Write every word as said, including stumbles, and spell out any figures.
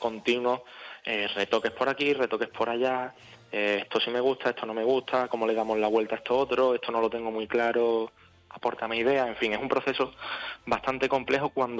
continuos, eh, retoques por aquí, retoques por allá, eh, esto sí me gusta, esto no me gusta, cómo le damos la vuelta a esto otro, esto no lo tengo muy claro, apórtame idea, en fin, es un proceso bastante complejo cuando